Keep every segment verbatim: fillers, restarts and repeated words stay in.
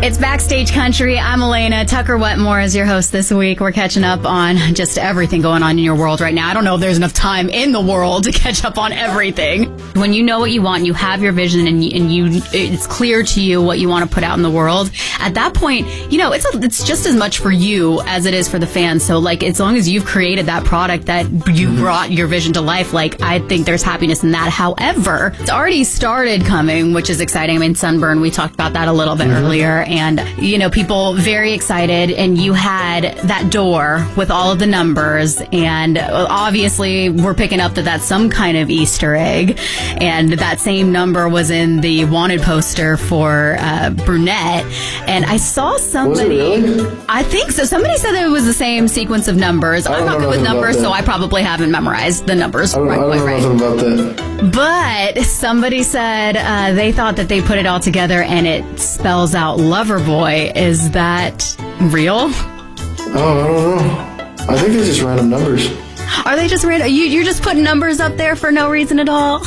It's Backstage Country. I'm Elena. Tucker Wetmore is your host this week. We're catching up on just everything going on in your world right now. I don't know if there's enough time in the world to catch up on everything. When you know what you want, you have your vision, and you, and you it's clear to you what you want to put out in the world. At that point, you know, it's a, it's just as much for you as it is for the fans. So, like, as long as you've created that product that you mm-hmm. brought your vision to life, like, I think there's happiness in that. However, it's already started coming, which is exciting. I mean, Sunburn, we talked about that a little bit mm-hmm. earlier. And, you know, people very excited, and you had that door with all of the numbers, and obviously we're picking up that that's some kind of Easter egg, and that same number was in the wanted poster for uh, Brunette, and I saw somebody, was it really? I think so, somebody said that it was the same sequence of numbers. I'm not good with numbers, so I probably haven't memorized the numbers. I don't, right, I don't know right. nothing about that. But somebody said uh, they thought that they put it all together and it spells out Loverboy. Is that real? Oh, I don't know. I think they're just random numbers. Are they just random? You, you're just putting numbers up there for no reason at all?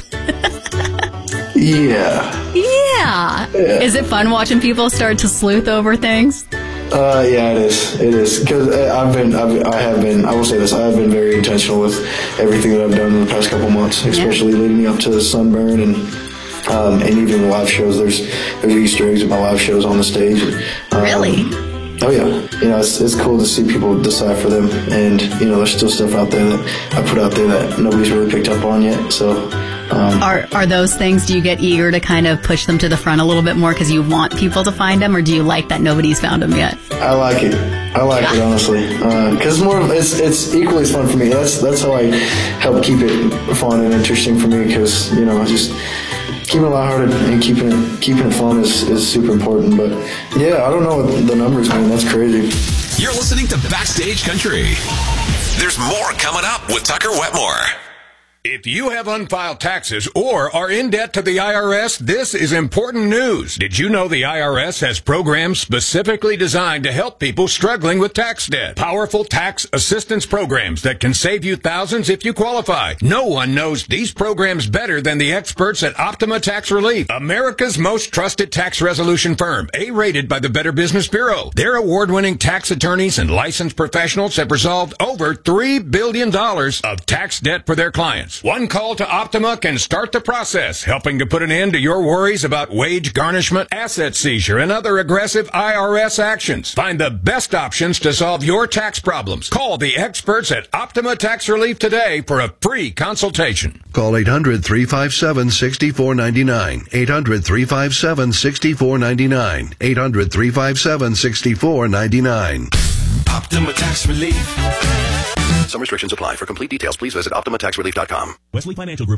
yeah. yeah. Yeah. Is it fun watching people start to sleuth over things? Uh, yeah, it is. It is. Because I've been, I've, I have been, I will say this, I have been very intentional with everything that I've done in the past couple months, especially yeah. leading up to Sunburn and um, and even the live shows. There's there's Easter eggs in my live shows on the stage. Um, really? Oh, yeah. You know, it's, it's cool to see people decipher them. And, you know, there's still stuff out there that I put out there that nobody's really picked up on yet. So... Um, are are those things, do you get eager to kind of push them to the front a little bit more because you want people to find them, or do you like that nobody's found them yet? I like it. I like yeah. it, honestly. Because uh, more, it's it's equally as fun for me. That's that's how I help keep it fun and interesting for me, because, you know, just keeping it lighthearted and keeping it, keeping it fun is, is super important. But, yeah, I don't know what the numbers mean. That's crazy. You're listening to Backstage Country. There's more coming up with Tucker Wetmore. If you have unfiled taxes or are in debt to the I R S, this is important news. Did you know the I R S has programs specifically designed to help people struggling with tax debt? Powerful tax assistance programs that can save you thousands if you qualify. No one knows these programs better than the experts at Optima Tax Relief, America's most trusted tax resolution firm, A-rated by the Better Business Bureau. Their award-winning tax attorneys and licensed professionals have resolved over three billion dollars of tax debt for their clients. One call to Optima can start the process, helping to put an end to your worries about wage garnishment, asset seizure, and other aggressive I R S actions. Find the best options to solve your tax problems. Call the experts at Optima Tax Relief today for a free consultation. Call eight hundred, three five seven, six four nine nine. eight hundred, three five seven, six four nine nine. eight hundred, three five seven, six four nine nine. Optima Tax Relief. Some restrictions apply. For complete details, please visit Optima Tax Relief dot com. Wesley Financial Group.